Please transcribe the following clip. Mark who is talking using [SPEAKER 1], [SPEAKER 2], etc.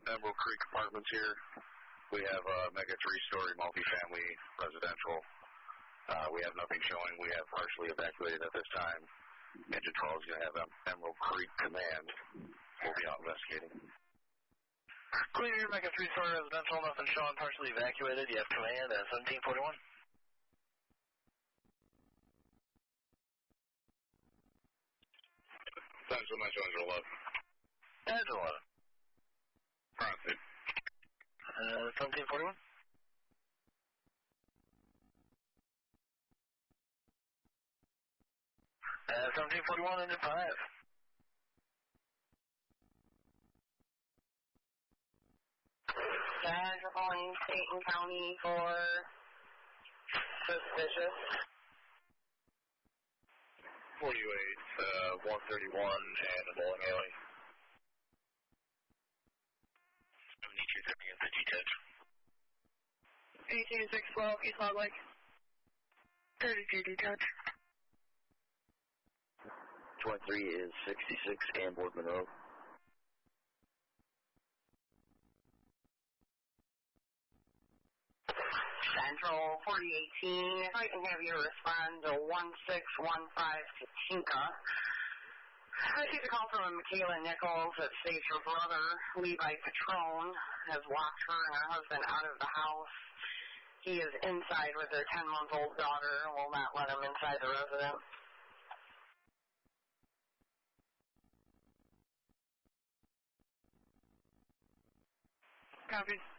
[SPEAKER 1] Emerald Creek Apartments here. We have a mega 3-story multifamily residential. We have nothing showing. We have partially evacuated at this time. Engine 12 is going to have Emerald Creek Command. We'll be out investigating.
[SPEAKER 2] Clear here, mega 3-story residential. Nothing showing. Partially evacuated. You have command at 1741.
[SPEAKER 1] Times what my showings are 11.
[SPEAKER 2] That's 11.
[SPEAKER 1] Proceed.
[SPEAKER 2] 1741. 1741 into 5.
[SPEAKER 3] Guys, we're calling Dayton County for suspicious.
[SPEAKER 1] 48, 131, and a bowling alley.
[SPEAKER 2] 7230 into detach.
[SPEAKER 3] 18612, East Log Lake. 32 detach.
[SPEAKER 4] 23 is 66, Gamboard Monroe.
[SPEAKER 3] Central 4018, if I can have you respond to 1615 Katinka. I received a call from Michaela Nichols that states her brother, Levi Petrone, has locked her and her husband out of the house. He is inside with their 10-month-old daughter and will not let him inside the residence. Copy.